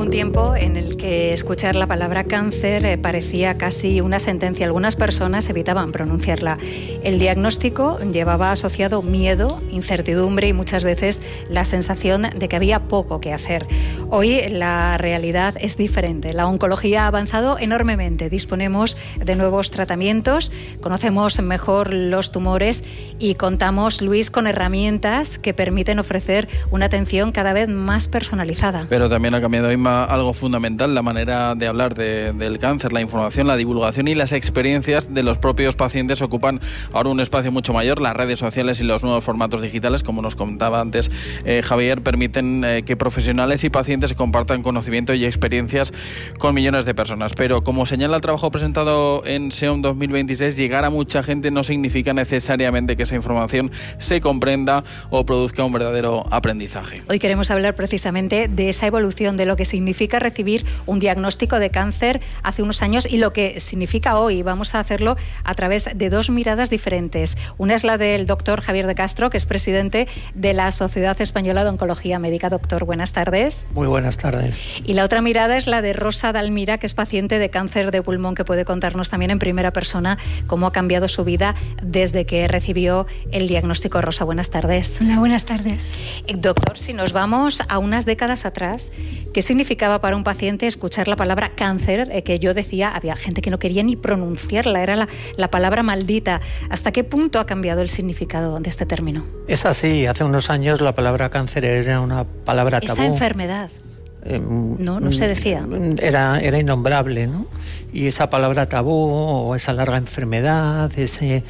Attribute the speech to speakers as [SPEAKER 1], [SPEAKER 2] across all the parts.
[SPEAKER 1] un tiempo en el que escuchar la palabra cáncer parecía casi una sentencia. Algunas personas evitaban pronunciarla. El diagnóstico llevaba asociado miedo, incertidumbre y muchas veces la sensación de que había poco que hacer. Hoy la realidad es diferente. La oncología ha avanzado enormemente. Disponemos de nuevos tratamientos, conocemos mejor los tumores y contamos, Luis, con herramientas que permiten ofrecer una atención cada vez más personalizada.
[SPEAKER 2] Pero también ha cambiado, Inma, algo fundamental, la manera de hablar del cáncer, la información, la divulgación y las experiencias de los propios pacientes ocupan ahora un espacio mucho mayor. Las redes sociales y los nuevos formatos digitales, como nos contaba antes Javier, permiten que profesionales y pacientes compartan conocimiento y experiencias con millones de personas. Pero como señala el trabajo presentado en SEOM 2026, llegar a mucha gente no significa necesariamente que esa información se comprenda o produzca un verdadero aprendizaje.
[SPEAKER 1] Hoy queremos hablar precisamente de esa evolución, de lo que significa recibir un diagnóstico de cáncer hace unos años y lo que significa hoy. Vamos a hacerlo a través de dos miradas diferentes. Una es la del doctor Javier de Castro, que es presidente de la Sociedad Española de Oncología Médica. Doctor, buenas tardes.
[SPEAKER 3] Muy buenas tardes.
[SPEAKER 1] Y la otra mirada es la de Rosa Dalmira, que es paciente de cáncer de pulmón, que puede contarnos también en primera persona cómo ha cambiado su vida desde que recibió el diagnóstico. Rosa, buenas tardes.
[SPEAKER 4] Hola, buenas tardes.
[SPEAKER 1] Doctor, si nos vamos a unas décadas atrás, ¿qué significaba para un paciente escuchar la palabra cáncer? Que yo decía, había gente que no quería ni pronunciarla, era la palabra maldita. ¿Hasta qué punto ha cambiado el significado de este término?
[SPEAKER 3] Es así, hace unos años la palabra cáncer era una palabra tabú.
[SPEAKER 1] Esa enfermedad. No se decía.
[SPEAKER 3] Era innombrable, ¿no? Y esa palabra tabú o esa larga enfermedad, ese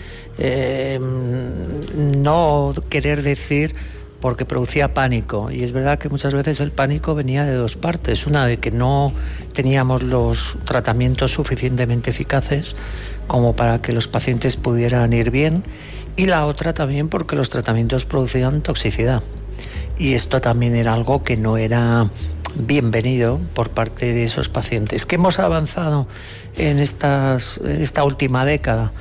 [SPEAKER 3] no querer decir, porque producía pánico. Y es verdad que muchas veces el pánico venía de dos partes. Una, de que no teníamos los tratamientos suficientemente eficaces como para que los pacientes pudieran ir bien, y la otra también porque los tratamientos producían toxicidad. Y esto también era algo que no era bienvenido por parte de esos pacientes. ¿Qué hemos avanzado en esta última década?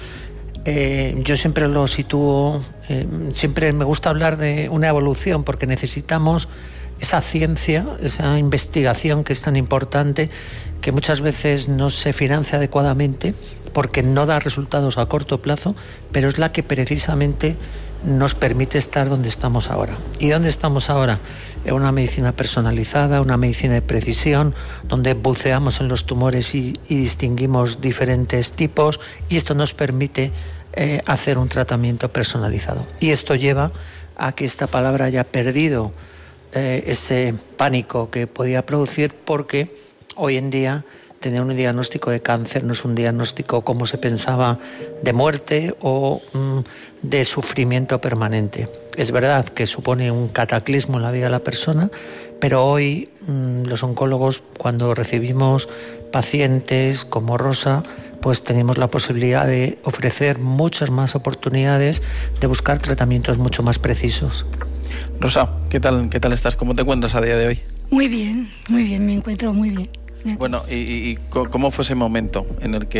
[SPEAKER 3] Yo siempre lo sitúo, siempre me gusta hablar de una evolución, porque necesitamos esa ciencia, esa investigación que es tan importante, que muchas veces no se financia adecuadamente porque no da resultados a corto plazo, pero es la que precisamente nos permite estar donde estamos ahora. ¿Y dónde estamos ahora? En una medicina personalizada, una medicina de precisión, donde buceamos en los tumores y distinguimos diferentes tipos, y esto nos permite hacer un tratamiento personalizado. Y esto lleva a que esta palabra haya perdido ese pánico que podía producir, porque hoy en día tener un diagnóstico de cáncer no es un diagnóstico como se pensaba de muerte o de sufrimiento permanente. Es verdad que supone un cataclismo en la vida de la persona, pero hoy los oncólogos, cuando recibimos pacientes como Rosa, pues tenemos la posibilidad de ofrecer muchas más oportunidades de buscar tratamientos mucho más precisos.
[SPEAKER 2] Rosa, ¿qué tal estás? ¿Cómo te encuentras a día de hoy?
[SPEAKER 4] Muy bien, me encuentro muy bien. Gracias.
[SPEAKER 2] Bueno, ¿y cómo fue ese momento en el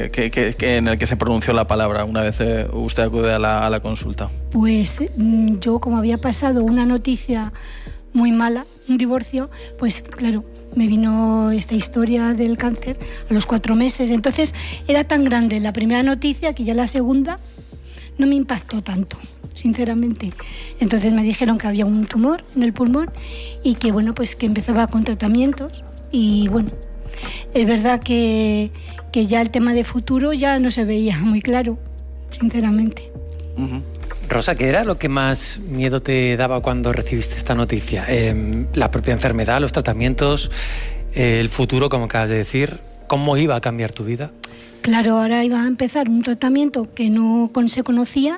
[SPEAKER 2] que se pronunció la palabra una vez usted acude a la consulta?
[SPEAKER 4] Pues yo, como había pasado una noticia muy mala, un divorcio, pues claro, me vino esta historia del cáncer a los 4 meses. Entonces era tan grande la primera noticia que ya la segunda no me impactó tanto, sinceramente. Entonces me dijeron que había un tumor en el pulmón y que bueno, pues que empezaba con tratamientos. Y bueno, es verdad que ya el tema de futuro ya no se veía muy claro, sinceramente.
[SPEAKER 2] Uh-huh.
[SPEAKER 5] Rosa, ¿qué era lo que más miedo te daba cuando recibiste esta noticia? La propia enfermedad, los tratamientos, el futuro, como acabas de decir. ¿Cómo iba a cambiar tu vida?
[SPEAKER 4] Claro, ahora iba a empezar un tratamiento que no se conocía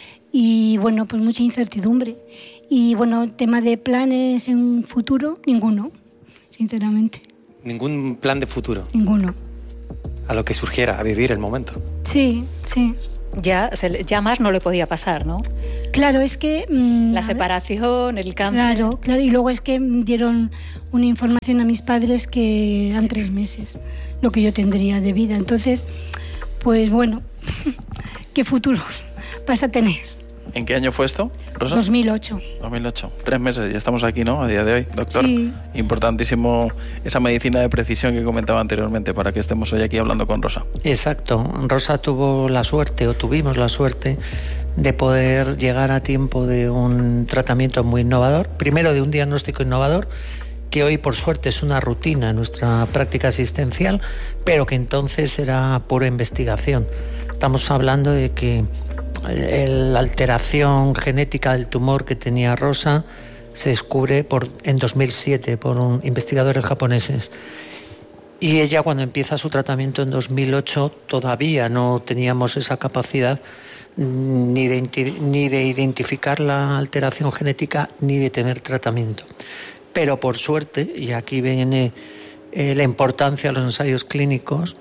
[SPEAKER 4] y bueno, pues mucha incertidumbre. Y bueno, tema de planes en un futuro, ninguno. Sinceramente.
[SPEAKER 5] ¿Ningún plan de futuro?
[SPEAKER 4] Ninguno.
[SPEAKER 5] A lo que surgiera, a vivir el momento.
[SPEAKER 4] Sí.
[SPEAKER 1] Ya más no le podía pasar, ¿no?
[SPEAKER 4] Claro, es que...
[SPEAKER 1] la separación, el cáncer...
[SPEAKER 4] Claro, y luego es que dieron una información a mis padres que eran 3 meses lo que yo tendría de vida. Entonces, pues bueno, ¿qué futuro vas a tener?
[SPEAKER 2] ¿En qué año fue esto, Rosa?
[SPEAKER 4] 2008.
[SPEAKER 2] 2008. 3 meses, ya estamos aquí, ¿no? A día de hoy, doctor.
[SPEAKER 4] Sí.
[SPEAKER 2] Importantísimo esa medicina de precisión que comentaba anteriormente para que estemos hoy aquí hablando con Rosa.
[SPEAKER 3] Exacto. Rosa tuvo la suerte, o tuvimos la suerte, de poder llegar a tiempo de un tratamiento muy innovador. Primero, de un diagnóstico innovador, que hoy por suerte es una rutina en nuestra práctica asistencial, pero que entonces era pura investigación. Estamos hablando de que la alteración genética del tumor que tenía Rosa se descubre en 2007 por investigadores japoneses. Y ella, cuando empieza su tratamiento en 2008, todavía no teníamos esa capacidad ni de identificar la alteración genética ni de tener tratamiento. Pero por suerte, y aquí viene la importancia de los ensayos clínicos,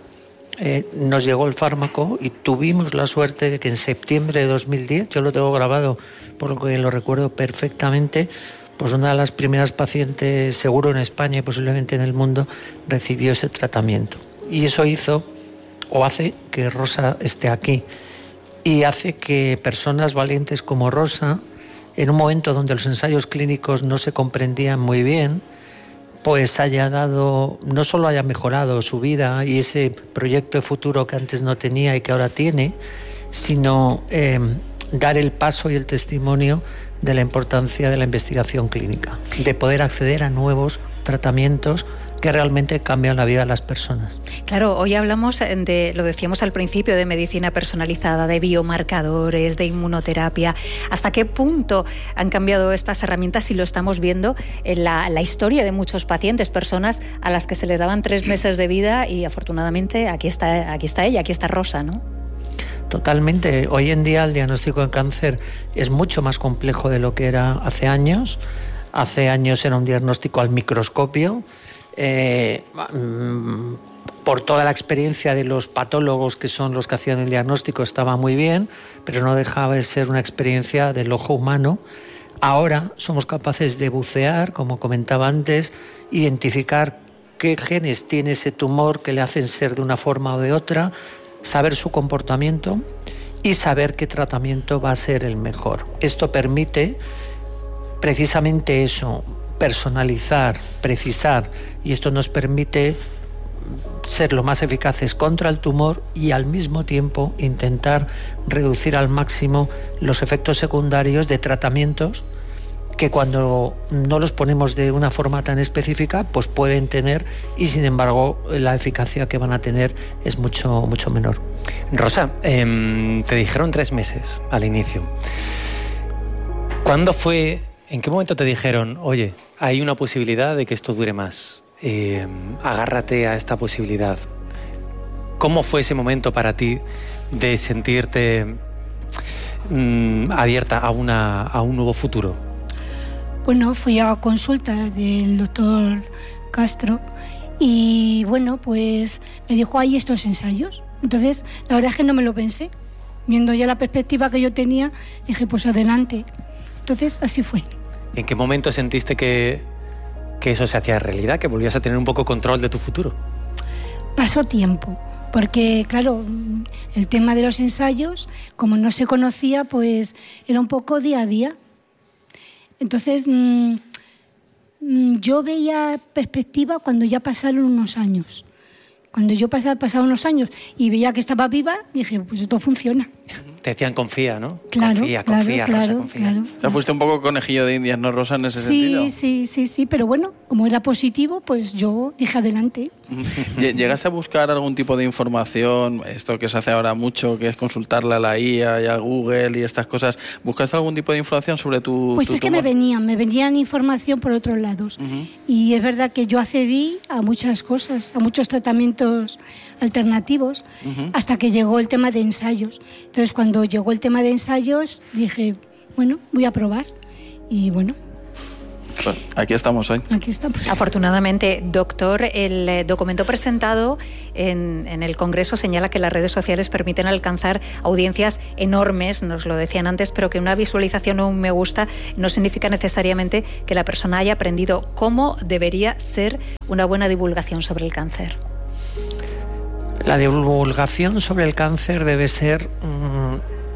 [SPEAKER 3] nos llegó el fármaco y tuvimos la suerte de que en septiembre de 2010, yo lo tengo grabado por lo que lo recuerdo perfectamente, pues una de las primeras pacientes, seguro en España y posiblemente en el mundo, recibió ese tratamiento. Y eso hizo o hace que Rosa esté aquí. Y hace que personas valientes como Rosa, en un momento donde los ensayos clínicos no se comprendían muy bien, pues no solo haya mejorado su vida y ese proyecto de futuro que antes no tenía y que ahora tiene, sino dar el paso y el testimonio de la importancia de la investigación clínica, de poder acceder a nuevos tratamientos que realmente cambian la vida de las personas.
[SPEAKER 1] Claro, hoy hablamos lo decíamos al principio, de medicina personalizada, de biomarcadores, de inmunoterapia. ¿Hasta qué punto han cambiado estas herramientas si lo estamos viendo en la historia de muchos pacientes, personas a las que se les daban 3 meses de vida y afortunadamente aquí está ella, aquí está Rosa, ¿no?
[SPEAKER 3] Totalmente. Hoy en día el diagnóstico de cáncer es mucho más complejo de lo que era hace años. Hace años era un diagnóstico al microscopio. Por toda la experiencia de los patólogos que son los que hacían el diagnóstico estaba muy bien, pero no dejaba de ser una experiencia del ojo humano. Ahora somos capaces de bucear, como comentaba antes, identificar qué genes tiene ese tumor que le hacen ser de una forma o de otra, saber su comportamiento y saber qué tratamiento va a ser el mejor. Esto permite precisamente eso, personalizar, precisar, y esto nos permite ser lo más eficaces contra el tumor y al mismo tiempo intentar reducir al máximo los efectos secundarios de tratamientos que cuando no los ponemos de una forma tan específica pues pueden tener, y sin embargo la eficacia que van a tener es mucho menor.
[SPEAKER 5] Rosa, te dijeron 3 meses al inicio. ¿Cuándo fue? ¿En qué momento te dijeron, oye, hay una posibilidad de que esto dure más? Agárrate a esta posibilidad. ¿Cómo fue ese momento para ti de sentirte abierta a un nuevo futuro?
[SPEAKER 4] Bueno, fui a consulta del doctor Castro y bueno, pues me dijo, hay estos ensayos. Entonces, la verdad es que no me lo pensé. Viendo ya la perspectiva que yo tenía, dije, pues adelante. Entonces, así fue.
[SPEAKER 5] ¿En qué momento sentiste que eso se hacía realidad, que volvías a tener un poco control de tu futuro?
[SPEAKER 4] Pasó tiempo, porque claro, el tema de los ensayos, como no se conocía, pues era un poco día a día. Entonces, yo veía perspectiva cuando ya pasaron unos años. Cuando yo pasaron unos años y veía que estaba viva, dije, pues esto funciona.
[SPEAKER 5] Te decían confía, ¿no?
[SPEAKER 4] Claro,
[SPEAKER 5] confía,
[SPEAKER 4] claro,
[SPEAKER 5] Rosa, confía.
[SPEAKER 4] Claro.
[SPEAKER 2] O sea, fuiste un poco conejillo de indias, ¿no, Rosa, en ese sentido?
[SPEAKER 4] Sí, pero bueno, como era positivo, pues yo dije adelante.
[SPEAKER 2] ¿Llegaste a buscar algún tipo de información, esto que se hace ahora mucho, que es consultarle a la IA y a Google y estas cosas? ¿Buscaste algún tipo de información sobre tu
[SPEAKER 4] Pues es que me venían información por otros lados. Y es verdad que yo accedí a muchas cosas, a muchos tratamientos alternativos, hasta que llegó el tema de ensayos. Entonces, cuando llegó el tema de ensayos, dije, bueno, voy a probar. Y bueno,
[SPEAKER 2] pues aquí estamos hoy.
[SPEAKER 4] aquí estamos.
[SPEAKER 1] Afortunadamente, doctor, el documento presentado en el Congreso señala que las redes sociales permiten alcanzar audiencias enormes, nos lo decían antes, pero que una visualización o un me gusta no significa necesariamente que la persona haya aprendido cómo debería ser una buena divulgación sobre el cáncer.
[SPEAKER 3] La divulgación sobre el cáncer debe ser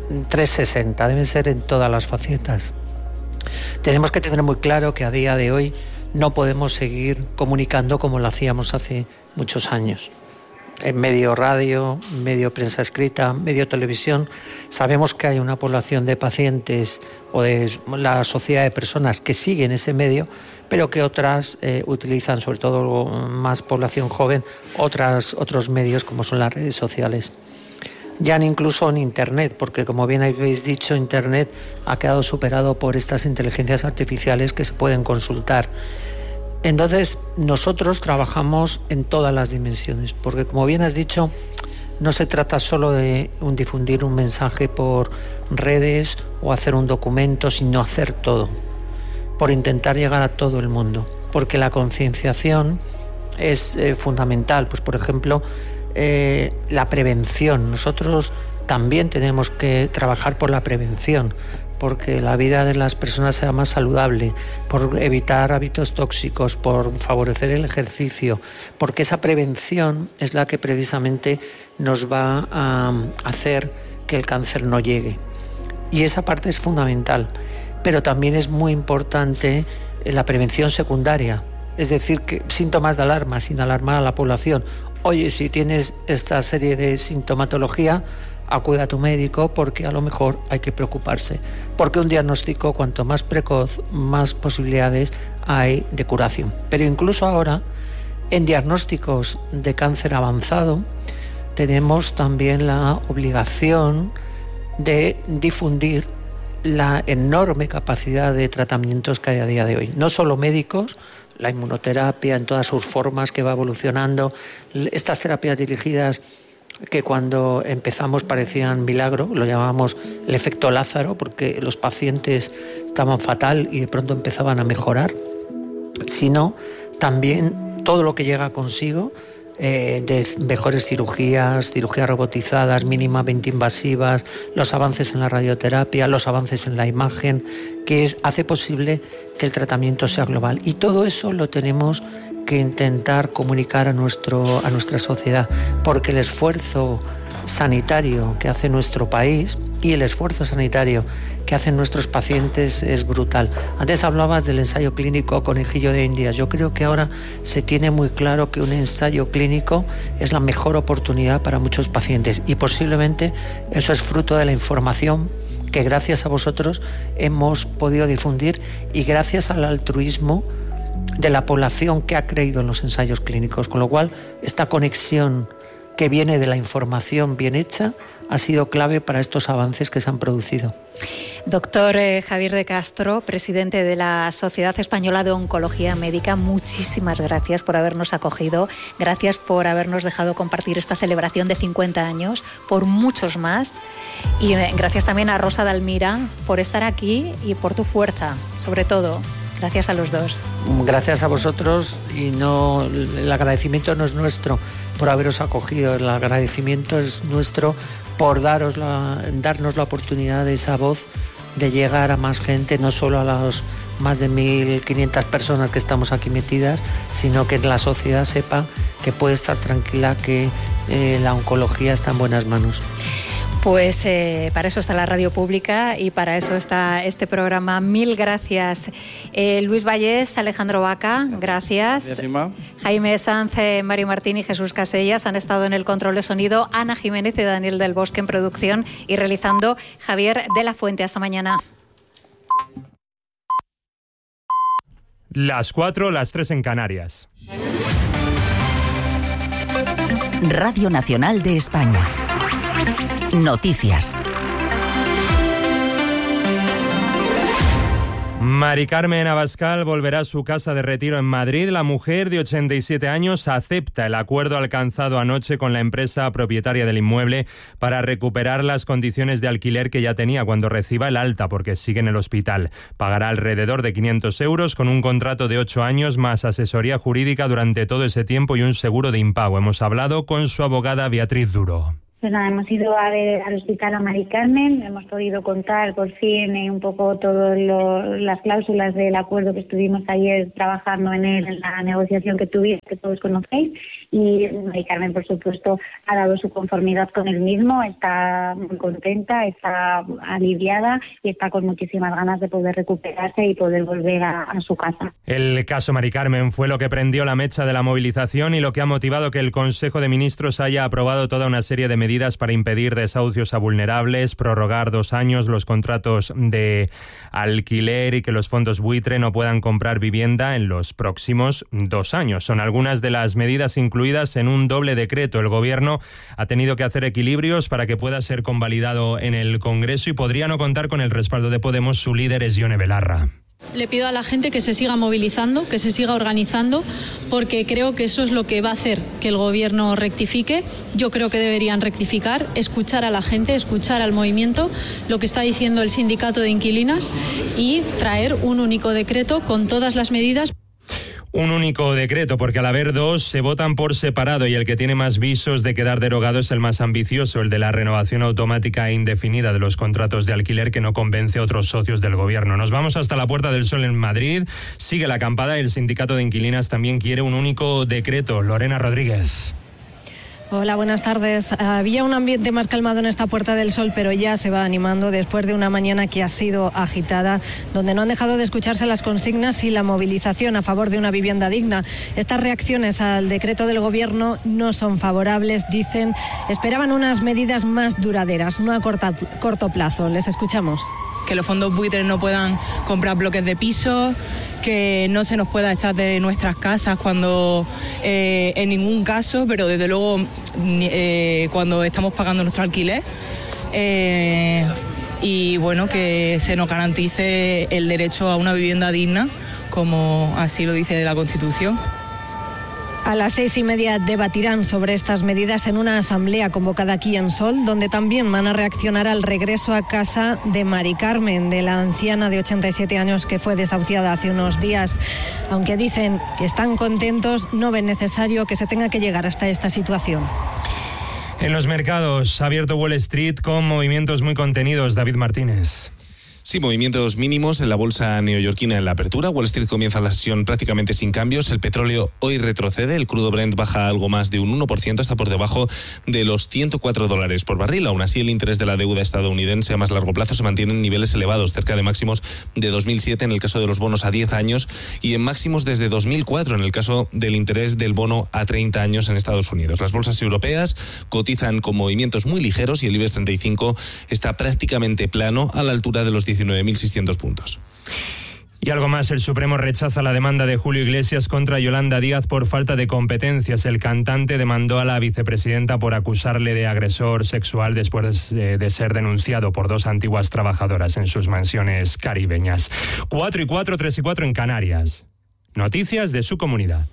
[SPEAKER 3] 360, deben ser en todas las facetas. Tenemos que tener muy claro que a día de hoy no podemos seguir comunicando como lo hacíamos hace muchos años. En medio radio, medio prensa escrita, medio televisión, sabemos que hay una población de pacientes o de la sociedad de personas que siguen ese medio, pero que otras utilizan, sobre todo más población joven, otros medios como son las redes sociales. Ya incluso en Internet, porque como bien habéis dicho, Internet ha quedado superado por estas inteligencias artificiales que se pueden consultar. Entonces, nosotros trabajamos en todas las dimensiones, porque como bien has dicho, no se trata solo de difundir un mensaje por redes o hacer un documento, sino hacer todo, por intentar llegar a todo el mundo, porque la concienciación es fundamental. Pues, por ejemplo, la prevención. Nosotros también tenemos que trabajar por la prevención, porque la vida de las personas sea más saludable, por evitar hábitos tóxicos, por favorecer el ejercicio, porque esa prevención es la que precisamente nos va a hacer que el cáncer no llegue. Y esa parte es fundamental, pero también es muy importante la prevención secundaria, es decir, que síntomas de alarma, sin alarmar a la población. Oye, si tienes esta serie de sintomatología, acude a tu médico porque a lo mejor hay que preocuparse. Porque un diagnóstico, cuanto más precoz, más posibilidades hay de curación. Pero incluso ahora, en diagnósticos de cáncer avanzado, tenemos también la obligación de difundir la enorme capacidad de tratamientos que hay a día de hoy. No solo médicos, la inmunoterapia en todas sus formas que va evolucionando, estas terapias dirigidas que cuando empezamos parecían milagro, lo llamábamos el efecto Lázaro, porque los pacientes estaban fatal y de pronto empezaban a mejorar, sino también todo lo que llega consigo de mejores cirugías robotizadas, mínimamente invasivas, los avances en la radioterapia, los avances en la imagen, que hace posible que el tratamiento sea global. Y todo eso lo tenemos que intentar comunicar a nuestra sociedad, porque el esfuerzo sanitario que hace nuestro país y el esfuerzo sanitario que hacen nuestros pacientes es brutal. Antes hablabas del ensayo clínico conejillo de Indias. Yo creo que ahora se tiene muy claro que un ensayo clínico es la mejor oportunidad para muchos pacientes, y posiblemente eso es fruto de la información que gracias a vosotros hemos podido difundir y gracias al altruismo de la población que ha creído en los ensayos clínicos, con lo cual esta conexión que viene de la información bien hecha ha sido clave para estos avances que se han producido.
[SPEAKER 1] Doctor Javier de Castro, presidente de la Sociedad Española de Oncología Médica, muchísimas gracias por habernos acogido, gracias por habernos dejado compartir esta celebración de 50 años, por muchos más, y gracias también a Rosa Dalmira por estar aquí y por tu fuerza, sobre todo. Gracias a los dos.
[SPEAKER 3] Gracias a vosotros, y el agradecimiento no es nuestro por haberos acogido, el agradecimiento es nuestro por darnos la oportunidad de esa voz, de llegar a más gente, no solo a las más de 1.500 personas que estamos aquí metidas, sino que la sociedad sepa que puede estar tranquila, que la oncología está en buenas manos.
[SPEAKER 1] Pues para eso está la radio pública y para eso está este programa. Mil gracias. Luis Vallés, Alejandro Vaca, gracias. Jaime Sanz, Mario Martín y Jesús Casellas han estado en el control de sonido. Ana Jiménez y Daniel del Bosque en producción y realizando Javier de la Fuente. Hasta mañana.
[SPEAKER 6] Las 4, las 3 en Canarias.
[SPEAKER 7] Radio Nacional de España. Noticias.
[SPEAKER 6] Mari Carmen Abascal volverá a su casa de retiro en Madrid. La mujer de 87 años acepta el acuerdo alcanzado anoche con la empresa propietaria del inmueble para recuperar las condiciones de alquiler que ya tenía cuando reciba el alta, porque sigue en el hospital. Pagará alrededor de 500 euros con un contrato de 8 años más asesoría jurídica durante todo ese tiempo y un seguro de impago. Hemos hablado con su abogada Beatriz Duro.
[SPEAKER 8] Pues nada, hemos ido a ver al hospital a Mari Carmen, hemos podido contar por fin un poco todas las cláusulas del acuerdo que estuvimos ayer trabajando en él, en la negociación que tuvimos, que todos conocéis, y Mari Carmen, por supuesto, ha dado su conformidad con el mismo, está muy contenta, está aliviada y está con muchísimas ganas de poder recuperarse y poder volver a su casa.
[SPEAKER 6] El caso Mari Carmen fue lo que prendió la mecha de la movilización y lo que ha motivado que el Consejo de Ministros haya aprobado toda una serie de medidas para impedir desahucios a vulnerables, prorrogar 2 años los contratos de alquiler y que los fondos buitre no puedan comprar vivienda en los próximos 2 años. Son algunas de las medidas incluidas en un doble decreto. El Gobierno ha tenido que hacer equilibrios para que pueda ser convalidado en el Congreso y podría no contar con el respaldo de Podemos. Su líder es Ione Belarra.
[SPEAKER 9] Le pido a la gente que se siga movilizando, que se siga organizando, porque creo que eso es lo que va a hacer que el Gobierno rectifique. Yo creo que deberían rectificar, escuchar a la gente, escuchar al movimiento, lo que está diciendo el sindicato de inquilinas y traer un único decreto con todas las medidas.
[SPEAKER 6] Un único decreto, porque al haber 2 se votan por separado y el que tiene más visos de quedar derogado es el más ambicioso, el de la renovación automática e indefinida de los contratos de alquiler, que no convence a otros socios del Gobierno. Nos vamos hasta la Puerta del Sol en Madrid. Sigue la acampada y el sindicato de inquilinas también quiere un único decreto. Lorena Rodríguez.
[SPEAKER 10] Hola, buenas tardes. Había un ambiente más calmado en esta Puerta del Sol, pero ya se va animando después de una mañana que ha sido agitada, donde no han dejado de escucharse las consignas y la movilización a favor de una vivienda digna. Estas reacciones al decreto del Gobierno no son favorables, dicen. Esperaban unas medidas más duraderas, no a corto plazo. Les escuchamos.
[SPEAKER 11] Que los fondos buitres no puedan comprar bloques de pisos, que no se nos pueda echar de nuestras casas cuando en ningún caso, pero desde luego cuando estamos pagando nuestro alquiler, y bueno, que se nos garantice el derecho a una vivienda digna, como así lo dice la Constitución.
[SPEAKER 10] A las 6:30 debatirán sobre estas medidas en una asamblea convocada aquí en Sol, donde también van a reaccionar al regreso a casa de Mari Carmen, de la anciana de 87 años que fue desahuciada hace unos días. Aunque dicen que están contentos, no ven necesario que se tenga que llegar hasta esta situación.
[SPEAKER 6] En los mercados ha abierto Wall Street con movimientos muy contenidos. David Martínez.
[SPEAKER 12] Sí, movimientos mínimos en la bolsa neoyorquina en la apertura. Wall Street comienza la sesión prácticamente sin cambios. El petróleo hoy retrocede. El crudo Brent baja algo más de un 1%, está por debajo de los $104 por barril. Aún así, el interés de la deuda estadounidense a más largo plazo se mantiene en niveles elevados, cerca de máximos de 2007 en el caso de los bonos a 10 años y en máximos desde 2004 en el caso del interés del bono a 30 años en Estados Unidos. Las bolsas europeas cotizan con movimientos muy ligeros y el IBEX 35 está prácticamente plano a la altura de los 19.600 puntos.
[SPEAKER 6] Y algo más, el Supremo rechaza la demanda de Julio Iglesias contra Yolanda Díaz por falta de competencias. El cantante demandó a la vicepresidenta por acusarle de agresor sexual después de ser denunciado por 2 antiguas trabajadoras en sus mansiones caribeñas. 4:04, 3:04 en Canarias. Noticias de su comunidad.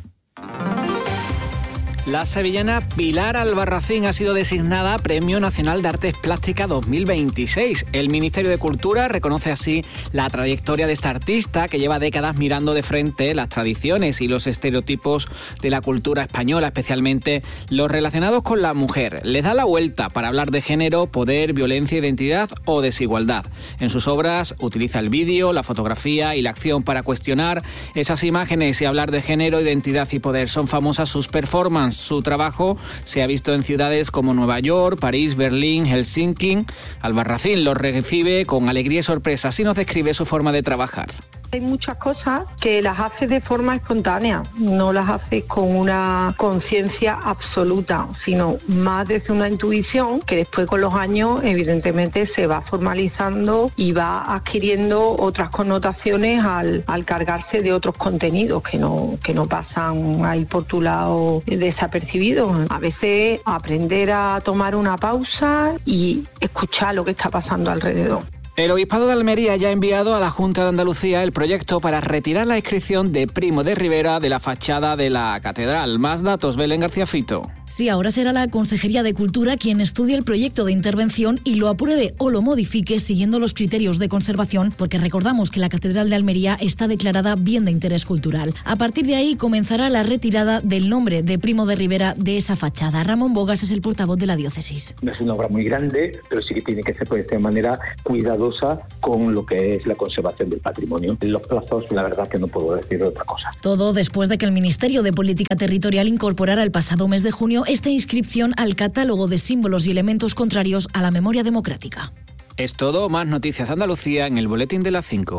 [SPEAKER 13] La sevillana Pilar Albarracín ha sido designada Premio Nacional de Artes Plásticas 2026. El Ministerio de Cultura reconoce así la trayectoria de esta artista que lleva décadas mirando de frente las tradiciones y los estereotipos de la cultura española, especialmente los relacionados con la mujer. Les da la vuelta para hablar de género, poder, violencia, identidad o desigualdad. En sus obras utiliza el vídeo, la fotografía y la acción para cuestionar esas imágenes y hablar de género, identidad y poder. Son famosas sus performances. Su trabajo se ha visto en ciudades como Nueva York, París, Berlín, Helsinki. Albarracín los recibe con alegría y sorpresa. Así nos describe su forma de trabajar.
[SPEAKER 14] Hay muchas cosas que las hace de forma espontánea, no las hace con una conciencia absoluta, sino más desde una intuición que después con los años evidentemente se va formalizando y va adquiriendo otras connotaciones al cargarse de otros contenidos que no pasan ahí por tu lado desapercibidos. A veces aprender a tomar una pausa y escuchar lo que está pasando alrededor.
[SPEAKER 13] El Obispado de Almería ya ha enviado a la Junta de Andalucía el proyecto para retirar la inscripción de Primo de Rivera de la fachada de la catedral. Más datos, Belén García Fito.
[SPEAKER 15] Sí, ahora será la Consejería de Cultura quien estudie el proyecto de intervención y lo apruebe o lo modifique siguiendo los criterios de conservación, porque recordamos que la Catedral de Almería está declarada bien de interés cultural. A partir de ahí comenzará la retirada del nombre de Primo de Rivera de esa fachada. Ramón Bogas es el portavoz de la diócesis.
[SPEAKER 16] No es una obra muy grande, pero sí que tiene que ser de manera cuidadosa con lo que es la conservación del patrimonio. En los plazos, la verdad que no puedo decir otra cosa.
[SPEAKER 15] Todo después de que el Ministerio de Política Territorial incorporara el pasado mes de junio esta inscripción al catálogo de símbolos y elementos contrarios a la memoria democrática.
[SPEAKER 13] Es todo, más noticias de Andalucía en el Boletín de las 5.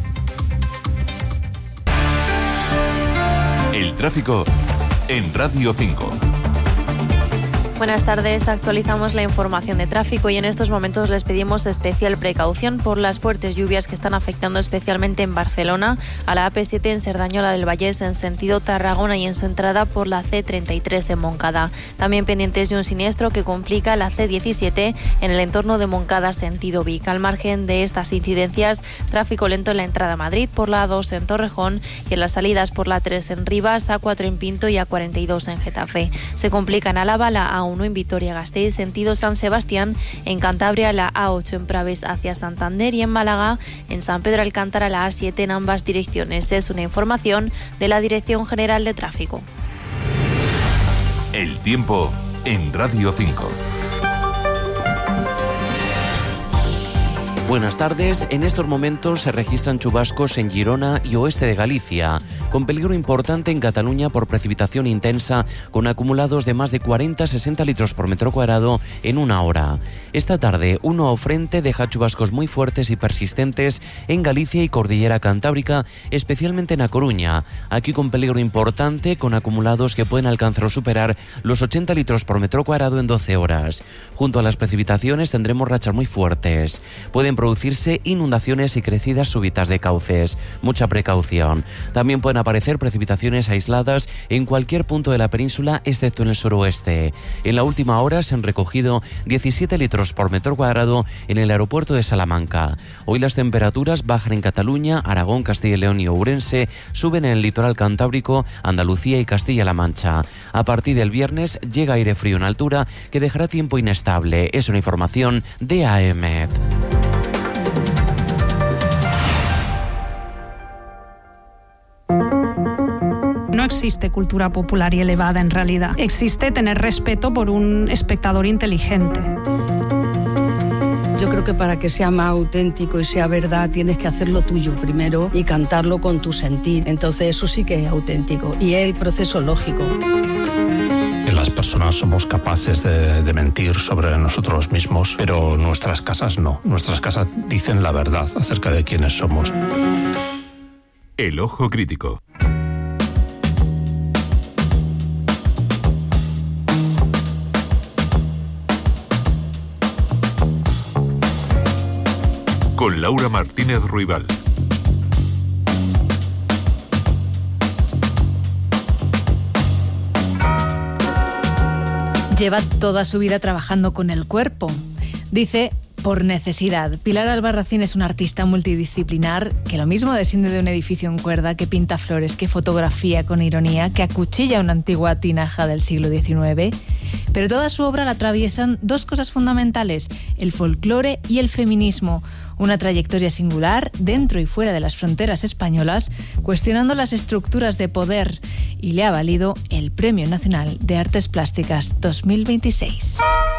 [SPEAKER 17] El tráfico en Radio 5.
[SPEAKER 18] Buenas tardes, actualizamos la información de tráfico y en estos momentos les pedimos especial precaución por las fuertes lluvias que están afectando especialmente en Barcelona, a la AP7 en Cerdañola del Vallés en sentido Tarragona y en su entrada por la C33 en Moncada. También pendientes de un siniestro que complica la C17 en el entorno de Moncada sentido Vic. Al margen de estas incidencias, tráfico lento en la entrada a Madrid por la A2 en Torrejón y en las salidas por la A3 en Rivas, A4 en Pinto y A42 en Getafe. Se complica en Álava la A1 en Vitoria-Gasteiz, sentido San Sebastián, en Cantabria la A8 en Praves hacia Santander y en Málaga, en San Pedro Alcántara la A7 en ambas direcciones. Es una información de la Dirección General de Tráfico.
[SPEAKER 17] El tiempo en Radio 5.
[SPEAKER 19] Buenas tardes. En estos momentos se registran chubascos en Girona y oeste de Galicia, con peligro importante en Cataluña por precipitación intensa, con acumulados de más de 40-60 litros por metro cuadrado en una hora. Esta tarde, un nuevo frente deja chubascos muy fuertes y persistentes en Galicia y Cordillera Cantábrica, especialmente en A Coruña, aquí con peligro importante, con acumulados que pueden alcanzar o superar los 80 litros por metro cuadrado en 12 horas. Junto a las precipitaciones tendremos rachas muy fuertes. Pueden producirse inundaciones y crecidas súbitas de cauces. Mucha precaución. También pueden aparecer precipitaciones aisladas en cualquier punto de la península, excepto en el suroeste. En la última hora se han recogido 17 litros por metro cuadrado en el aeropuerto de Salamanca. Hoy las temperaturas bajan en Cataluña, Aragón, Castilla y León y Ourense, suben en el litoral cantábrico, Andalucía y Castilla-La Mancha. A partir del viernes llega aire frío en altura que dejará tiempo inestable. Es una información de AEMET.
[SPEAKER 20] No existe cultura popular y elevada en realidad. Existe tener respeto por un espectador inteligente.
[SPEAKER 21] Yo creo que para que sea más auténtico y sea verdad tienes que hacerlo tuyo primero y cantarlo con tu sentir. Entonces eso sí que es auténtico y es el proceso lógico.
[SPEAKER 22] Las personas somos capaces de mentir sobre nosotros mismos, pero nuestras casas no. Nuestras casas dicen la verdad acerca de quiénes somos.
[SPEAKER 17] El ojo crítico. Con Laura Martínez Ruibal.
[SPEAKER 23] Lleva toda su vida trabajando con el cuerpo. Dice, por necesidad. Pilar Albarracín es una artista multidisciplinar que lo mismo desciende de un edificio en cuerda, que pinta flores, que fotografía con ironía, que acuchilla una antigua tinaja del siglo XIX. Pero toda su obra la atraviesan dos cosas fundamentales, el folclore y el feminismo. Una trayectoria singular dentro y fuera de las fronteras españolas, cuestionando las estructuras de poder, y le ha valido el Premio Nacional de Artes Plásticas 2026.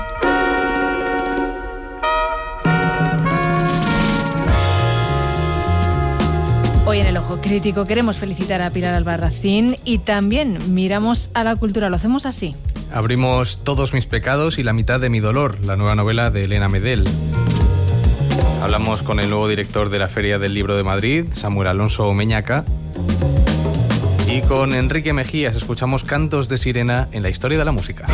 [SPEAKER 23] Hoy en El Ojo Crítico queremos felicitar a Pilar Albarracín y también miramos a la cultura. Lo hacemos así.
[SPEAKER 24] Abrimos Todos mis pecados y la mitad de mi dolor, la nueva novela de Elena Medel. Hablamos con el nuevo director de la Feria del Libro de Madrid, Samuel Alonso Meñaca. Y con Enrique Mejías escuchamos Cantos de Sirena en la historia de la música.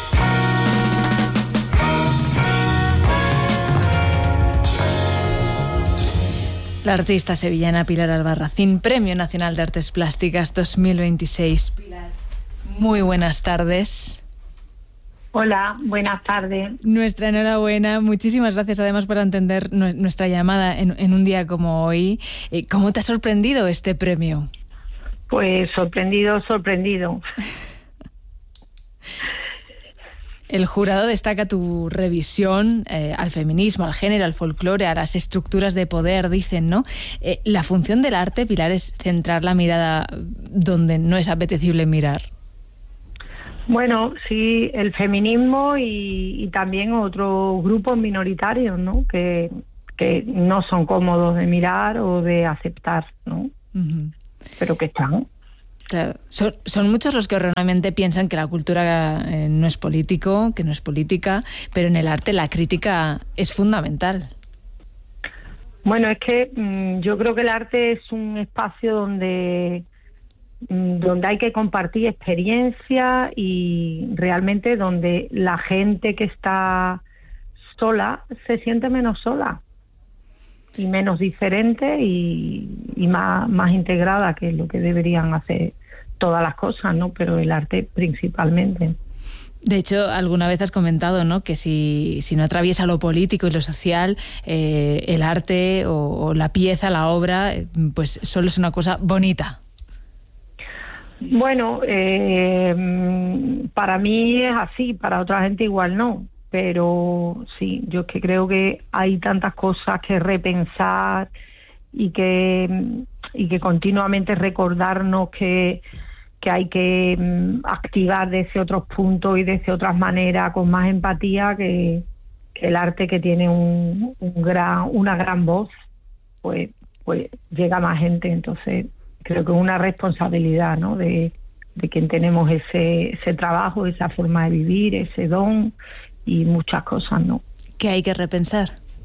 [SPEAKER 23] La artista sevillana Pilar Albarracín, Premio Nacional de Artes Plásticas 2026. Pilar, muy buenas tardes.
[SPEAKER 25] Hola, buenas tardes.
[SPEAKER 23] Nuestra enhorabuena, muchísimas gracias además por atender nuestra llamada en un día como hoy. ¿Cómo te ha sorprendido este premio?
[SPEAKER 25] Pues sorprendido.
[SPEAKER 23] El jurado destaca tu revisión al feminismo, al género, al folclore, a las estructuras de poder, dicen, ¿no? La función del arte, Pilar, es centrar la mirada donde no es apetecible mirar.
[SPEAKER 25] Bueno, sí, el feminismo y también otros grupos minoritarios, ¿no? Que no son cómodos de mirar o de aceptar, ¿no? Uh-huh. Pero que están.
[SPEAKER 23] Claro, son muchos los que realmente piensan que la cultura no es político, que no es política, pero en el arte la crítica es fundamental.
[SPEAKER 25] Bueno, es que yo creo que el arte es un espacio donde hay que compartir experiencia y realmente donde la gente que está sola se siente menos sola y menos diferente y más integrada, que es lo que deberían hacer todas las cosas, ¿no? Pero el arte principalmente.
[SPEAKER 23] De hecho, alguna vez has comentado, ¿no?, que si no atraviesa lo político y lo social, el arte o la pieza, la obra, pues solo es una cosa bonita.
[SPEAKER 25] Bueno, para mí es así, para otra gente igual no, pero sí, yo es que creo que hay tantas cosas que repensar y que continuamente recordarnos que hay que activar desde otros puntos y desde otras maneras con más empatía, que el arte, que tiene una gran voz, pues llega a más gente. Entonces creo que es una responsabilidad, ¿no?, de quien tenemos ese trabajo, esa forma de vivir, ese don y muchas cosas, ¿no?
[SPEAKER 23] ¿Qué hay que repensar?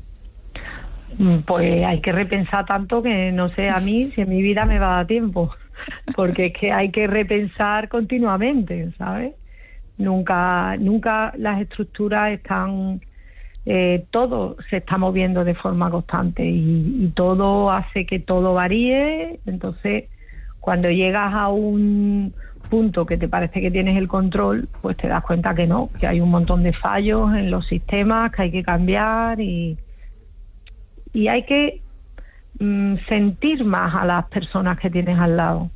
[SPEAKER 25] Pues hay que repensar tanto que no sé a mí si en mi vida me va a dar tiempo, porque es que hay que repensar continuamente, ¿sabes? Nunca las estructuras están, todo se está moviendo de forma constante y todo hace que todo varíe. Entonces, cuando llegas a un punto que te parece que tienes el control, pues te das cuenta que no, que hay un montón de fallos en los sistemas que hay que cambiar y hay que sentir más a las personas que tienes al lado.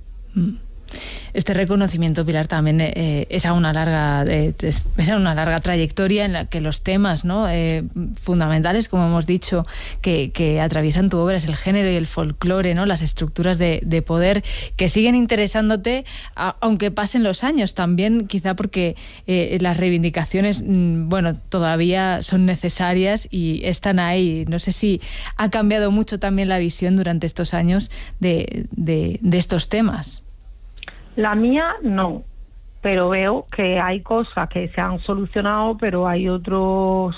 [SPEAKER 23] Este reconocimiento, Pilar, también es a una larga trayectoria en la que los temas, ¿no?, fundamentales, como hemos dicho, que atraviesan tu obra es el género y el folclore, ¿no?, las estructuras de poder que siguen interesándote aunque pasen los años, también quizá porque las reivindicaciones, bueno, todavía son necesarias y están ahí. No sé si ha cambiado mucho también la visión durante estos años de estos temas.
[SPEAKER 25] La mía no, pero veo que hay cosas que se han solucionado, pero hay otras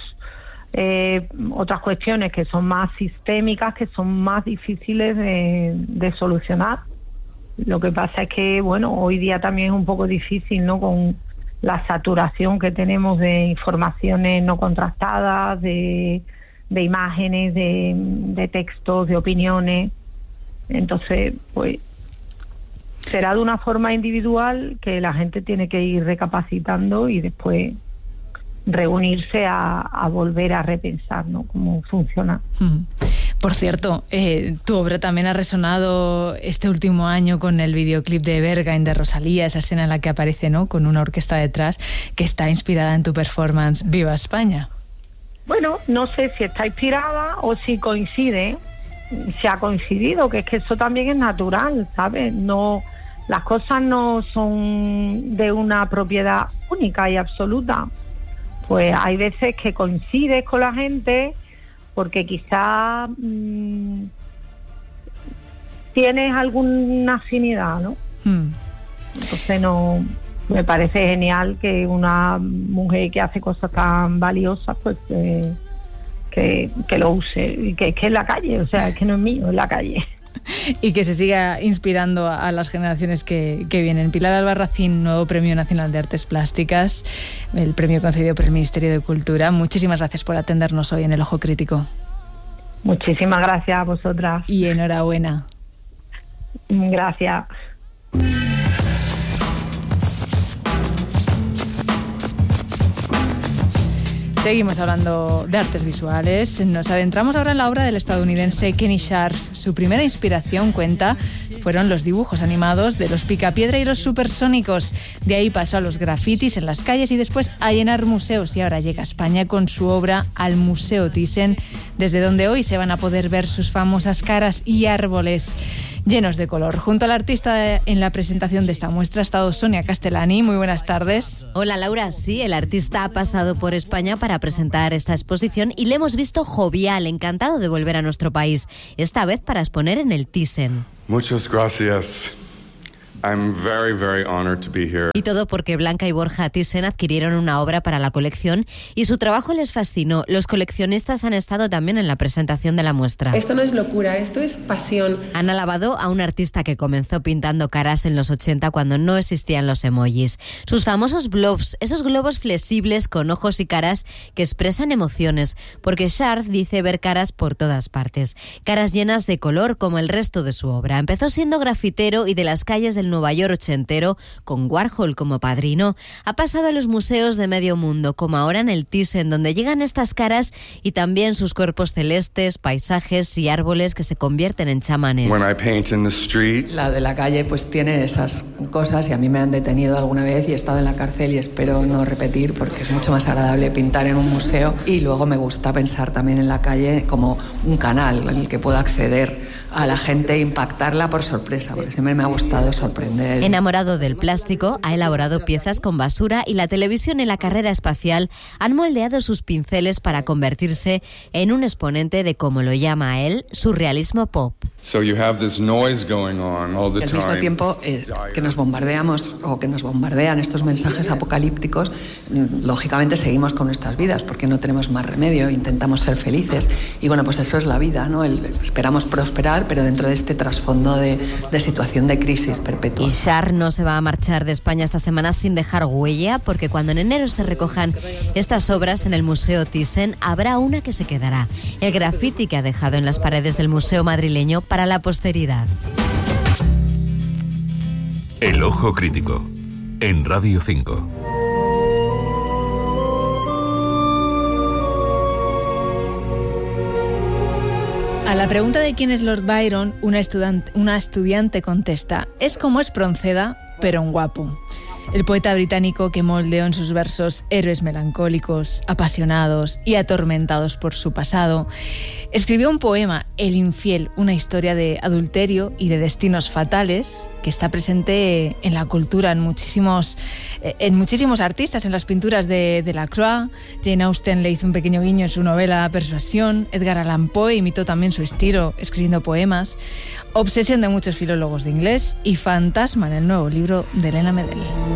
[SPEAKER 25] cuestiones que son más sistémicas, que son más difíciles de solucionar. Lo que pasa es que, bueno, hoy día también es un poco difícil, ¿no?, con la saturación que tenemos de informaciones no contrastadas, de imágenes, de textos, de opiniones. Entonces, pues será de una forma individual que la gente tiene que ir recapacitando y después reunirse a volver a repensar, ¿no?, cómo funciona.
[SPEAKER 23] Por cierto, tu obra también ha resonado este último año con el videoclip de Berghain de Rosalía, esa escena en la que aparece, ¿no?, con una orquesta detrás, que está inspirada en tu performance Viva España.
[SPEAKER 25] Bueno, no sé si está inspirada o si coincide. Se ha coincidido, que es que eso también es natural, ¿sabes? No, las cosas no son de una propiedad única y absoluta. Pues hay veces que coincides con la gente porque quizá tienes alguna afinidad, ¿no? Entonces no, me parece genial que una mujer que hace cosas tan valiosas, pues que lo use, y que es la calle, o sea, es que no es mío, es la calle.
[SPEAKER 23] Y que se siga inspirando a las generaciones que vienen. Pilar Albarracín, nuevo Premio Nacional de Artes Plásticas, el premio concedido por el Ministerio de Cultura. Muchísimas gracias por atendernos hoy en El Ojo Crítico.
[SPEAKER 25] Muchísimas gracias a vosotras.
[SPEAKER 23] Y enhorabuena.
[SPEAKER 25] Gracias.
[SPEAKER 23] Seguimos hablando de artes visuales. Nos adentramos ahora en la obra del estadounidense Kenny Scharf. Su primera inspiración, cuenta, fueron los dibujos animados de los Picapiedra y los Supersónicos. De ahí pasó a los grafitis en las calles y después a llenar museos. Y ahora llega a España con su obra al Museo Thyssen, desde donde hoy se van a poder ver sus famosas caras y árboles llenos de color. Junto al artista en la presentación de esta muestra ha estado Sonia Castellani. Muy buenas tardes.
[SPEAKER 1] Hola Laura, sí, el artista ha pasado por España para presentar esta exposición y le hemos visto jovial, encantado de volver a nuestro país, esta vez para exponer en el Thyssen.
[SPEAKER 2] Muchas gracias. I'm very, very honored to be here.
[SPEAKER 1] Y todo porque Blanca y Borja Thyssen adquirieron una obra para la colección y su trabajo les fascinó. Los coleccionistas han estado también en la presentación de la muestra.
[SPEAKER 3] Esto no es locura, esto es pasión.
[SPEAKER 1] Han alabado a un artista que comenzó pintando caras en los 80 cuando no existían los emojis. Sus famosos blobs, esos globos flexibles con ojos y caras que expresan emociones, porque Scharf dice ver caras por todas partes. Caras llenas de color como el resto de su obra. Empezó siendo grafitero y de las calles del Nueva York ochentero, con Warhol como padrino. Ha pasado a los museos de medio mundo, como ahora en el Thyssen, donde llegan estas caras y también sus cuerpos celestes, paisajes y árboles que se convierten en chamanes.
[SPEAKER 3] La de la calle pues tiene esas cosas y a mí me han detenido alguna vez y he estado en la cárcel y espero no repetir porque es mucho más agradable pintar en un museo, y luego me gusta pensar también en la calle como un canal en el que puedo acceder a la gente e impactarla por sorpresa, porque siempre me ha gustado sorprender.
[SPEAKER 1] Enamorado del plástico, ha elaborado piezas con basura y la televisión y la carrera espacial han moldeado sus pinceles para convertirse en un exponente de, como lo llama él, surrealismo pop.
[SPEAKER 3] Al mismo tiempo que nos bombardeamos o que nos bombardean estos mensajes apocalípticos, lógicamente seguimos con nuestras vidas porque no tenemos más remedio, intentamos ser felices y bueno, pues eso es la vida, ¿no? Esperamos prosperar, pero dentro de este trasfondo de situación de crisis perpetua.
[SPEAKER 1] Y Scharf no se va a marchar de España esta semana sin dejar huella, porque cuando en enero se recojan estas obras en el Museo Thyssen, habrá una que se quedará: el grafiti que ha dejado en las paredes del museo madrileño para la posteridad.
[SPEAKER 17] El Ojo Crítico, en Radio 5.
[SPEAKER 23] A la pregunta de quién es Lord Byron, una estudiante contesta: es como Espronceda, pero un guapo. El poeta británico que moldeó en sus versos héroes melancólicos, apasionados y atormentados por su pasado, escribió un poema, El infiel, una historia de adulterio y de destinos fatales, que está presente en la cultura, en muchísimos artistas, en las pinturas de Delacroix. Jane Austen le hizo un pequeño guiño en su novela Persuasión. Edgar Allan Poe imitó también su estilo escribiendo poemas. Obsesión de muchos filólogos de inglés y fantasma en el nuevo libro de Elena Medel.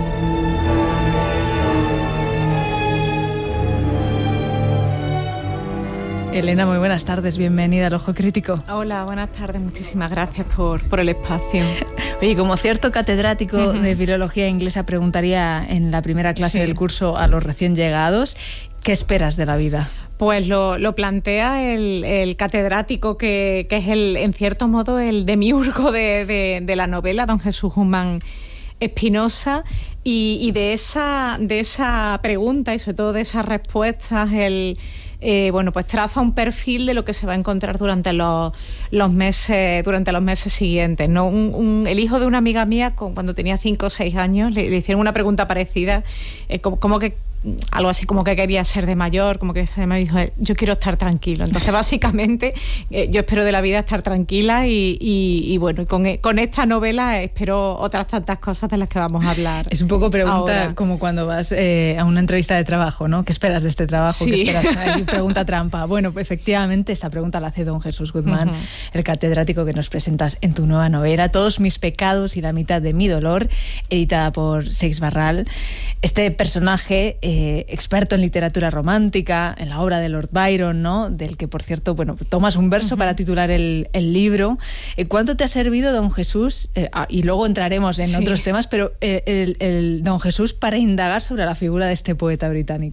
[SPEAKER 23] Elena, muy buenas tardes, bienvenida al Ojo Crítico.
[SPEAKER 4] Hola, buenas tardes, muchísimas gracias por el espacio.
[SPEAKER 23] Oye, como cierto catedrático de filología inglesa preguntaría en la primera clase del curso a los recién llegados, ¿qué esperas de la vida?
[SPEAKER 4] Pues lo plantea el catedrático que es en cierto modo el demiurgo de la novela, don Jesús Guzmán Espinosa, y de esa pregunta y sobre todo de esas respuestas pues traza un perfil de lo que se va a encontrar durante los meses siguientes, ¿no? El hijo de una amiga mía, cuando tenía 5 o 6 años, le hicieron una pregunta parecida, como que algo así como que quería ser de mayor, como que me dijo, yo quiero estar tranquilo. Entonces básicamente yo espero de la vida estar tranquila y bueno, con esta novela espero otras tantas cosas de las que vamos a hablar.
[SPEAKER 23] Es un poco pregunta
[SPEAKER 4] ahora,
[SPEAKER 23] como cuando vas a una entrevista de trabajo, ¿no? ¿Qué esperas de este trabajo?
[SPEAKER 4] Sí.
[SPEAKER 23] ¿Qué esperas? Pregunta trampa. Bueno, pues efectivamente esta pregunta la hace don Jesús Guzmán, el catedrático que nos presentas en tu nueva novela, Todos mis pecados y la mitad de mi dolor, editada por Seix Barral. Este personaje experto en literatura romántica, en la obra de Lord Byron, ¿no? Del que, por cierto, bueno, tomas un verso para titular el libro. ¿Cuánto te ha servido, don Jesús? Y luego entraremos en otros temas, pero el don Jesús para indagar sobre la figura de este poeta británico.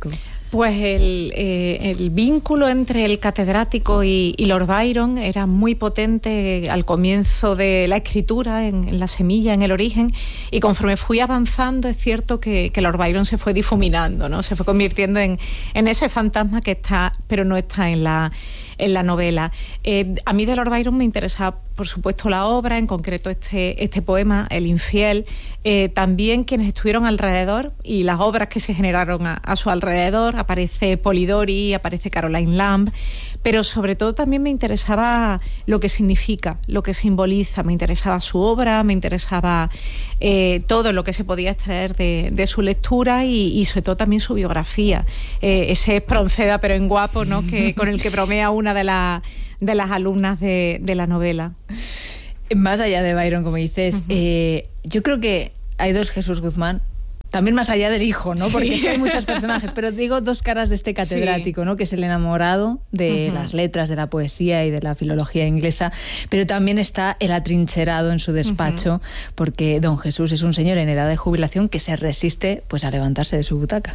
[SPEAKER 4] Pues el vínculo entre el catedrático y Lord Byron era muy potente al comienzo de la escritura, en la semilla, en el origen, y conforme fui avanzando es cierto que Lord Byron se fue difuminando, ¿no? Se fue convirtiendo en ese fantasma que está, pero no está en la novela. A mí de Lord Byron me interesa, por supuesto, la obra, en concreto este poema, El infiel, también quienes estuvieron alrededor y las obras que se generaron a su alrededor. Aparece Polidori, aparece Caroline Lamb, pero sobre todo también me interesaba lo que significa, lo que simboliza, me interesaba su obra, me interesaba todo lo que se podía extraer de su lectura y sobre todo también su biografía, ese Espronceda pero en guapo, ¿no? Con el que bromea una de las alumnas de la novela.
[SPEAKER 23] Más allá de Byron, como dices, yo creo que hay dos Jesús Guzmán, también más allá del hijo, ¿no? Porque es que hay muchos personajes, pero digo dos caras de este catedrático, ¿no? Que es el enamorado de las letras, de la poesía y de la filología inglesa, pero también está el atrincherado en su despacho, porque don Jesús es un señor en edad de jubilación que se resiste pues a levantarse de su butaca.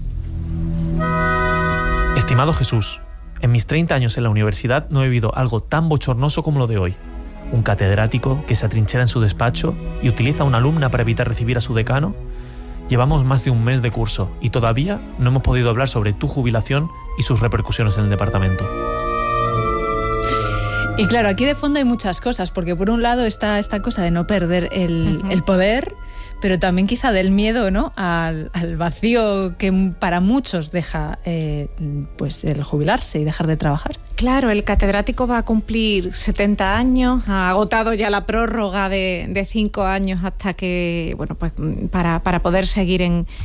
[SPEAKER 5] Estimado Jesús, en mis 30 años en la universidad no he vivido algo tan bochornoso como lo de hoy. Un catedrático que se atrinchera en su despacho y utiliza a una alumna para evitar recibir a su decano. Llevamos más de un mes de curso y todavía no hemos podido hablar sobre tu jubilación y sus repercusiones en el departamento.
[SPEAKER 23] Y claro, aquí de fondo hay muchas cosas, porque por un lado está esta cosa de no perder el poder, pero también quizá del miedo, ¿no? al vacío que para muchos deja pues el jubilarse y dejar de trabajar.
[SPEAKER 4] Claro, el catedrático va a cumplir 70 años, ha agotado ya la prórroga de 5 años hasta que, bueno, pues para poder seguir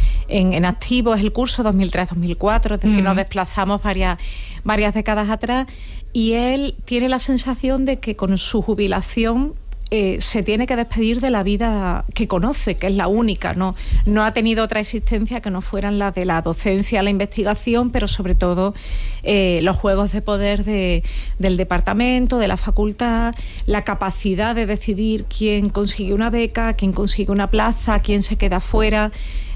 [SPEAKER 4] en activo. Es el curso 2003-2004, es decir, nos desplazamos varias décadas atrás, y él tiene la sensación de que con su jubilación se tiene que despedir de la vida que conoce, que es la única, no ha tenido otra existencia que no fueran las de la docencia, la investigación, pero sobre todo los juegos de poder del departamento, de la facultad, la capacidad de decidir quién consigue una beca, quién consigue una plaza, quién se queda fuera.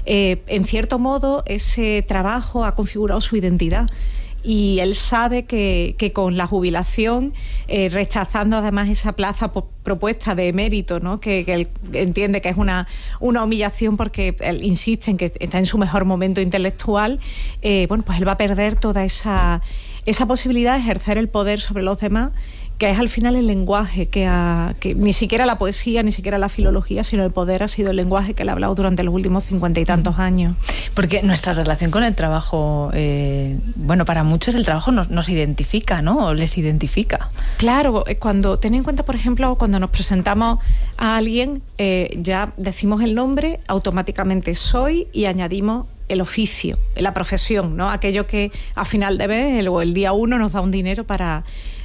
[SPEAKER 4] En cierto modo, ese trabajo ha configurado su identidad. Y él sabe que con la jubilación, rechazando además esa plaza propuesta de emérito, ¿no? que él entiende que es una humillación porque él insiste en que está en su mejor momento intelectual, bueno, pues él va a perder toda esa posibilidad de ejercer el poder sobre los demás, que es al final el lenguaje, que ni siquiera la poesía, ni siquiera la filología, sino el poder ha sido el lenguaje que él ha hablado durante los últimos 50 y tantos años.
[SPEAKER 23] Porque nuestra relación con el trabajo, bueno, para muchos el trabajo nos identifica, ¿no? O les identifica.
[SPEAKER 4] Claro, ten en cuenta, por ejemplo, cuando nos presentamos a alguien, ya decimos el nombre, automáticamente soy, y añadimos el oficio, la profesión, ¿no? Aquello que a final de mes o el día 1 nos da un dinero para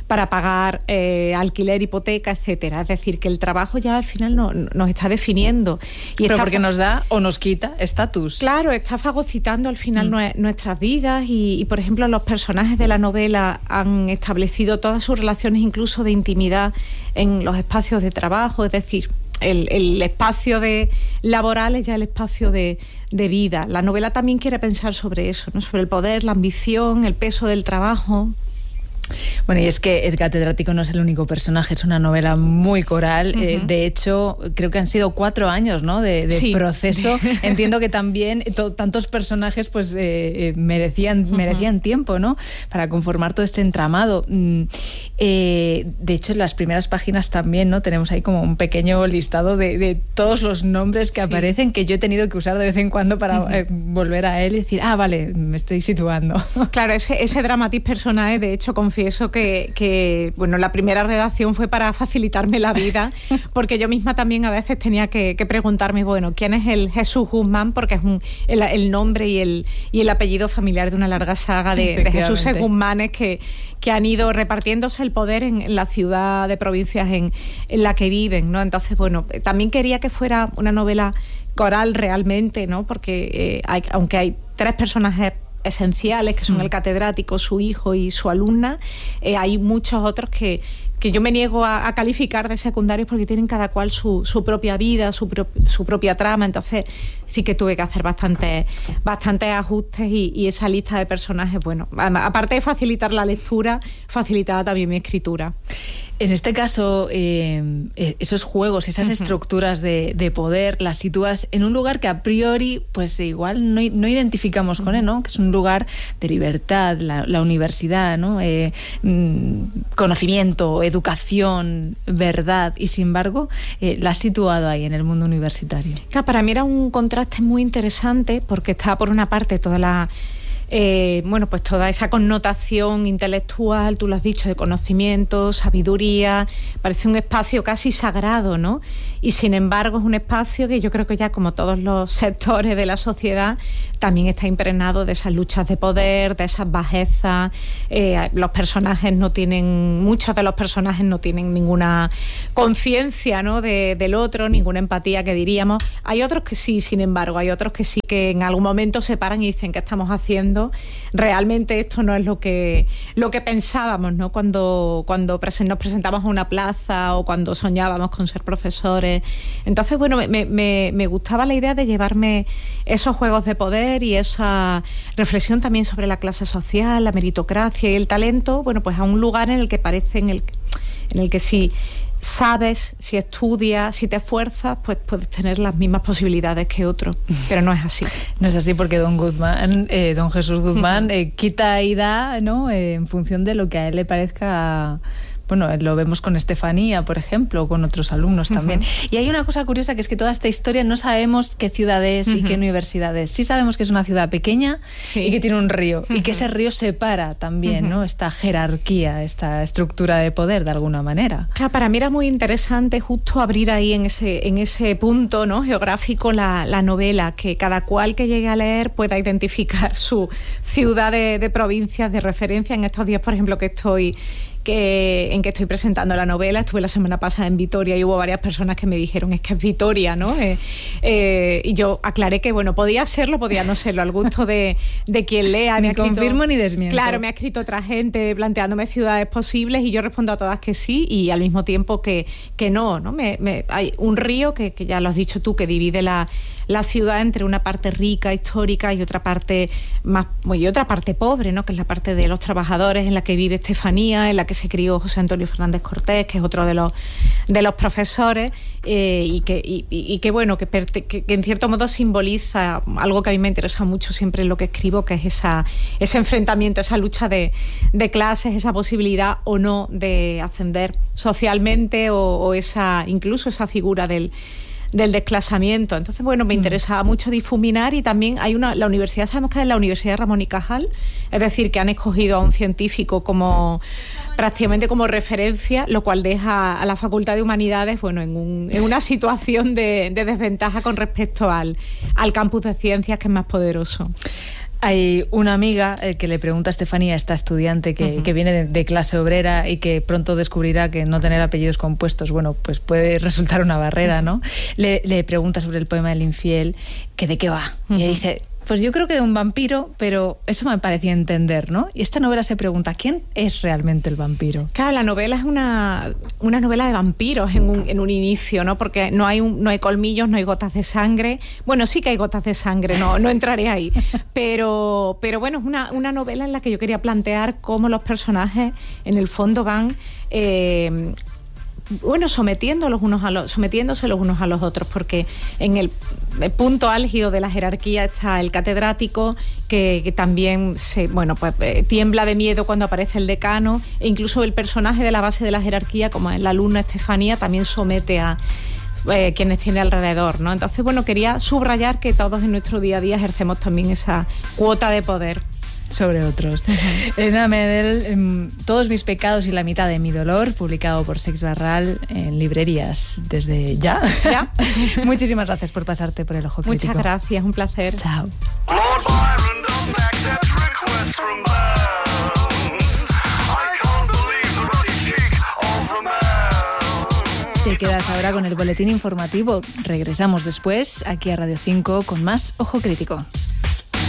[SPEAKER 4] pagar alquiler, hipoteca, etcétera. Es decir, que el trabajo ya al final nos está definiendo.
[SPEAKER 23] Pero porque nos da o nos quita estatus.
[SPEAKER 4] Claro, está fagocitando al final nuestras vidas y, por ejemplo, los personajes de la novela han establecido todas sus relaciones, incluso de intimidad, en los espacios de trabajo. Es decir, el espacio laboral es ya el espacio de vida. La novela también quiere pensar sobre eso, ¿no? Sobre el poder, la ambición, el peso del trabajo.
[SPEAKER 23] Bueno, y es que el catedrático no es el único personaje, es una novela muy coral. De hecho, creo que han sido 4 años, ¿no? de proceso. Entiendo que también tantos personajes pues merecían tiempo, ¿no? Para conformar todo este entramado. De hecho, en las primeras páginas también, ¿no? Tenemos ahí como un pequeño listado de todos los nombres que aparecen, que yo he tenido que usar de vez en cuando para volver a él y decir, vale, me estoy situando.
[SPEAKER 4] Claro, ese dramatis personae, de hecho, confieso que bueno, la primera redacción fue para facilitarme la vida, porque yo misma también a veces tenía que preguntarme, bueno, ¿quién es el Jesús Guzmán? Porque es el nombre y el apellido familiar de una larga saga de Jesús Guzmanes que han ido repartiéndose el poder en la ciudad de provincias en la que viven, ¿no? Entonces, bueno, también quería que fuera una novela coral realmente, ¿no? Porque aunque hay 3 personajes esenciales, que son el catedrático, su hijo y su alumna, hay muchos otros que que yo me niego a calificar de secundarios porque tienen cada cual su propia vida, su propia trama. Entonces sí que tuve que hacer bastantes ajustes y esa lista de personajes, bueno, aparte de facilitar la lectura, facilitaba también mi escritura.
[SPEAKER 23] En este caso, esos juegos, esas estructuras de poder, las sitúas en un lugar que a priori, pues igual no identificamos con él, ¿no? Que es un lugar de libertad, la universidad, ¿no? Conocimiento, educación, verdad, y sin embargo, la has situado ahí en el mundo universitario.
[SPEAKER 4] Claro, para mí era un contraste muy interesante porque estaba por una parte toda pues toda esa connotación intelectual, tú lo has dicho, de conocimiento, sabiduría, parece un espacio casi sagrado, ¿no? Y sin embargo es un espacio que yo creo que ya, como todos los sectores de la sociedad, también está impregnado de esas luchas de poder, de esas bajezas. Muchos de los personajes no tienen ninguna conciencia, ¿no? del otro, ninguna empatía, que diríamos. Hay otros que sí, sin embargo, hay otros que sí, que en algún momento se paran y dicen: ¿qué estamos haciendo? Realmente esto no es lo que pensábamos, ¿no? Cuando nos presentamos a una plaza o cuando soñábamos con ser profesores. Entonces, bueno, me gustaba la idea de llevarme esos juegos de poder y esa reflexión también sobre la clase social, la meritocracia y el talento, bueno, pues a un lugar en el que si sabes, si estudias, si te esfuerzas, pues puedes tener las mismas posibilidades que otros, pero no es así.
[SPEAKER 23] No es así, porque don Jesús Guzmán quita y da, ¿no? En función de lo que a él le parezca. Bueno, lo vemos con Estefanía, por ejemplo, o con otros alumnos también. Y hay una cosa curiosa, que es que toda esta historia no sabemos qué ciudad es y qué universidad es. Sí sabemos que es una ciudad pequeña y que tiene un río, y que ese río separa también, ¿no? Esta jerarquía, esta estructura de poder, de alguna manera.
[SPEAKER 4] Claro, para mí era muy interesante justo abrir ahí en ese punto, ¿no? geográfico la novela, que cada cual que llegue a leer pueda identificar su ciudad de provincias de referencia. En estos días, por ejemplo, en que estoy presentando la novela, estuve la semana pasada en Vitoria y hubo varias personas que me dijeron: es que es Vitoria, ¿no? Y yo aclaré que, bueno, podía serlo, podía no serlo, al gusto de quien lea.
[SPEAKER 23] Ni confirmo ni desmiento.
[SPEAKER 4] Claro, me ha escrito otra gente planteándome ciudades posibles y yo respondo a todas que sí, y al mismo tiempo que no, ¿no? Hay un río que ya lo has dicho tú, que divide la ciudad entre una parte rica, histórica, y otra parte pobre, ¿no? Que es la parte de los trabajadores, en la que vive Estefanía, en la que se crió José Antonio Fernández Cortés, que es otro de los profesores, y que bueno, que en cierto modo simboliza algo que a mí me interesa mucho siempre en lo que escribo, que es ese enfrentamiento, esa lucha de clases, esa posibilidad o no de ascender socialmente, o incluso esa figura del desclasamiento. Entonces, bueno, me interesaba mucho difuminar. Y también hay la universidad, sabemos que es la Universidad Ramón y Cajal, es decir, que han escogido a un científico prácticamente como referencia, lo cual deja a la Facultad de Humanidades, bueno, en una situación de desventaja con respecto al campus de ciencias, que es más poderoso.
[SPEAKER 23] Hay una amiga que le pregunta a Estefanía, esta estudiante que viene de clase obrera y que pronto descubrirá que no tener apellidos compuestos, bueno, pues puede resultar una barrera, ¿no? Le pregunta sobre el poema del infiel, que de qué va. Y ella dice: pues yo creo que de un vampiro, pero eso me parecía entender, ¿no? Y esta novela se pregunta: ¿quién es realmente el vampiro?
[SPEAKER 4] Claro, la novela es una novela de vampiros en un inicio, ¿no? Porque no hay colmillos, no hay gotas de sangre. Bueno, sí que hay gotas de sangre, no entraré ahí. Pero bueno, es una novela en la que yo quería plantear cómo los personajes, en el fondo, van sometiéndose los unos a los otros, porque en el punto álgido de la jerarquía está el catedrático, que también tiembla de miedo cuando aparece el decano, e incluso el personaje de la base de la jerarquía, como es la alumna Estefanía, también somete a quienes tiene alrededor, ¿no? Entonces, bueno, quería subrayar que todos en nuestro día a día ejercemos también esa cuota de poder
[SPEAKER 23] sobre otros. Elena Medel, Todos mis pecados y la mitad de mi dolor, publicado por Sex Barral en librerías desde ya. Muchísimas gracias por pasarte por el Ojo Crítico.
[SPEAKER 4] Muchas gracias, un placer.
[SPEAKER 23] Chao. Te quedas ahora con el boletín informativo. Regresamos después aquí a Radio 5 con más Ojo Crítico.